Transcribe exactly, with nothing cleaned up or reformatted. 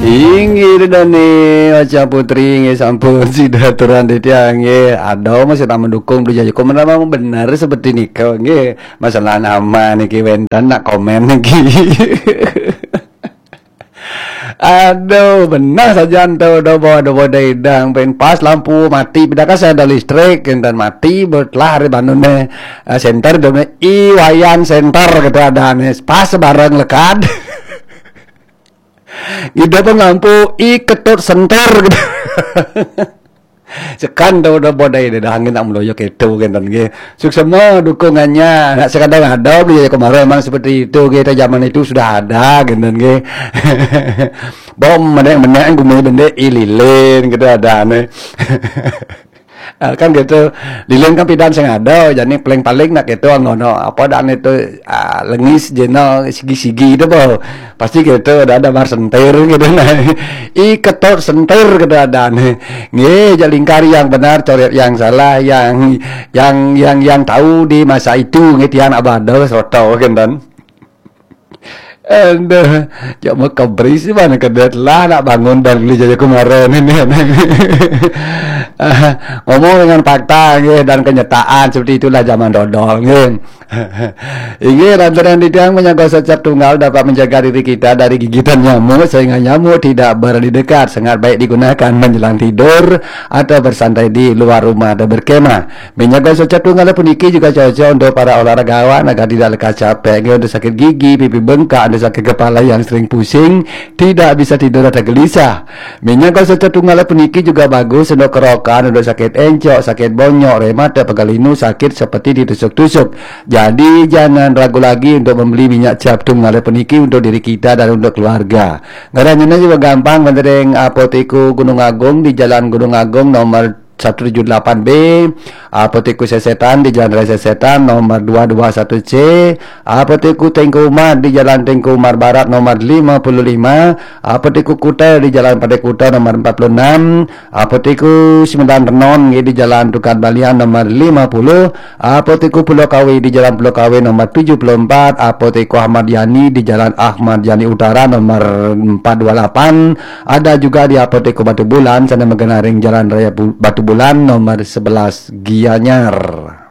Inggih dani Ocha Putri nggih sampun sidaturan titiang nggih. Aduh masih tak mendukung beli jago memang benar seperti nikah nggih. Masalah nama niki wentan nak komen niki. Aduh benar saja ento do do idang pen pas lampu mati bedaka saya ada listrik dan mati bertelah hari bangunnya uh, center domnya i wayan center gitu ada pas bareng lekat. Ida pun lampu i ketut sentor gitu. Sekan dah udah bodai dah angin tak meloyok itu kan nggih. Sukses semua dukungannya. Nak sekadar ada ya kemarin memang seperti itu kita zaman itu sudah ada kan nggih. Bom meneng-meneng gumai benda i lilin gitu ada aneh. Uh, kan gitu lilin kan pidan sing ada jadi paling-paling nak gitu ngono apa dan itu uh, lengis jeno sigi-sigi itu po pasti gitu ada ada mar sentir gitu nah i ketor sentir gitu ada nih nggih jalingkar yang benar coret yang salah yang yang yang yang tahu di masa itu ngitian abado soto kan dan Aduh, cuma keberi sih mana kedet lah nak bangun dan beli jaja kemarin ini. Ngomong dengan fakta gitu, dan kenyataan seperti itulah zaman dodol gitu. Ini rantaran ditiang menyangkut setiap tunggal dapat menjaga diri kita dari gigitan nyamuk sehingga nyamuk tidak berada dekat. Sangat baik digunakan menjelang tidur atau bersantai di luar rumah atau berkemah. Menyangkut setiap tunggal puniki juga cocok untuk para olahragawan agar tidak lekas capek, gitu, untuk sakit gigi, pipi bengkak, ada sakit kepala yang sering pusing, tidak bisa tidur atau gelisah. Minyak satu tunggal puniki juga bagus untuk kerokan, untuk sakit encok, sakit bonyok, rematik, pegalinu, sakit seperti ditusuk-tusuk. Jadi jangan ragu lagi untuk membeli minyak cap tunggal puniki untuk diri kita dan untuk keluarga. Garanya juga gampang, mentereng apoteku Gunung Agung di Jalan Gunung Agung nomor seratus tujuh puluh delapan B, Apoteku Sesetan di Jalan Raya Sesetan nomor dua dua satu C, Apoteku Tengku Umar di Jalan Tengku Umar Barat nomor lima puluh lima, Apoteku Kuta di Jalan Padai Kuta nomor empat puluh enam, Apoteku Sembilan Renon di Jalan Tukat Balian nomor lima puluh, Apoteku Pulau Kawi di Jalan Pulau Kawi nomor tujuh puluh empat, Apoteku Ahmad Yani di Jalan Ahmad Yani Utara nomor empat dua delapan, ada juga di Apoteku Batu Bulan sana Megenaring Jalan Raya Batu Bulan nomor sebelas Gianyar.